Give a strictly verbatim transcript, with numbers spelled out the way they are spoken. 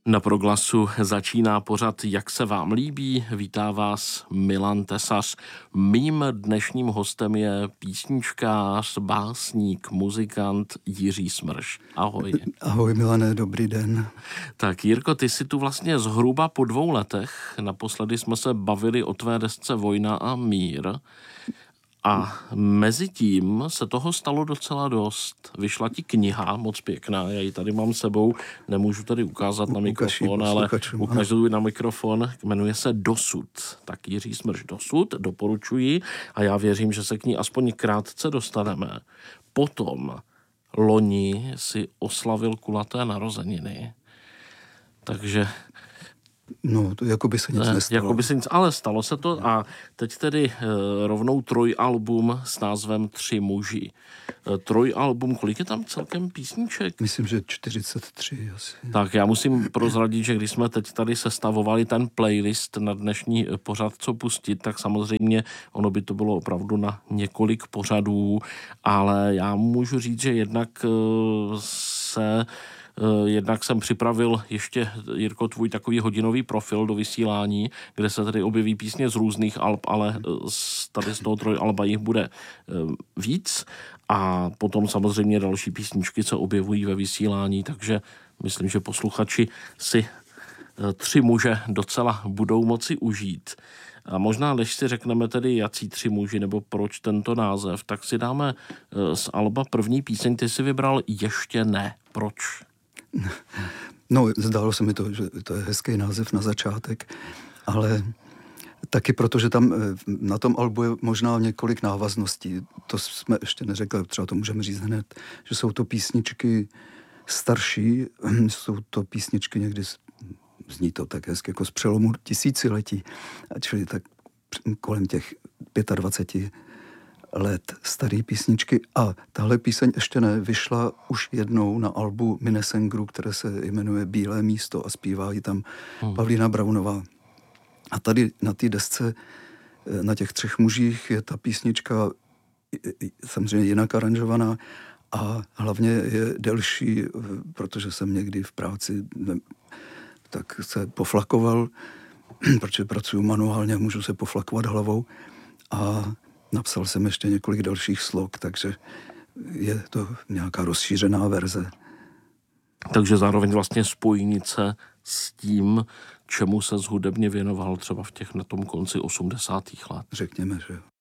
Na Proglasu začíná pořad Jak se vám líbí. Vítá vás Milan Tesař. Mým dnešním hostem je písničkář, básník, muzikant Jiří Smrš. Ahoj. Ahoj Milane, dobrý den. Tak Jirko, ty jsi tu vlastně zhruba po dvou letech. Naposledy jsme se bavili o tvé desce Vojna a mír. A mezi tím se toho stalo docela dost. Vyšla ti kniha, moc pěkná, já ji tady mám sebou, nemůžu tady ukázat na mikrofon, ale ukážu na mikrofon, jmenuje se Dosud. Tak Jiří Smrš Dosud, doporučuji a já věřím, že se k ní aspoň krátce dostaneme. Potom loni si oslavil kulaté narozeniny, takže... No, to jako by se nic ne, nestalo. Jako by se nic, ale stalo se to a teď tedy e, rovnou trojalbum s názvem Tři muži. E, trojalbum, kolik je tam celkem písniček? Myslím, že čtyřicet tři asi. Tak já musím prozradit, že když jsme teď tady sestavovali ten playlist na dnešní pořad, co pustit, tak samozřejmě ono by to bylo opravdu na několik pořadů, ale já můžu říct, že jednak e, se... Jednak jsem připravil ještě, Jirko, tvůj takový hodinový profil do vysílání, kde se tady objeví písně z různých alb, ale tady z toho trojalba jich bude víc. A potom samozřejmě další písničky se objevují ve vysílání, takže myslím, že posluchači si Tři muže docela budou moci užít. A možná, než si řekneme tedy, jací tři muži, nebo proč tento název, tak si dáme z alba první píseň. Ty si vybral Ještě ne. Proč? No, zdálo se mi to, že to je hezký název na začátek, ale taky proto, že tam na tom albu je možná několik návazností. To jsme ještě neřekli, třeba to můžeme říct hned, že jsou to písničky starší, jsou to písničky někdy, zní to tak hezky, jako z přelomu tisíciletí, čili tak kolem těch dvacet pět let starý písničky. A tahle píseň ještě ne, vyšla už jednou na albu Minnesengru, které se jmenuje Bílé místo a zpívá ji tam hmm. Pavlína Braunová. A tady na té desce, na těch třech mužích je ta písnička samozřejmě jinak aranžovaná a hlavně je delší, protože jsem někdy v práci tak se poflakoval, protože pracuji manuálně a můžu se poflakovat hlavou a napsal jsem ještě několik dalších slok, takže je to nějaká rozšířená verze. Takže zároveň vlastně spojnice s tím, čemu se hudebně věnoval třeba v těch na tom konci osmdesátých let. Řekněme, že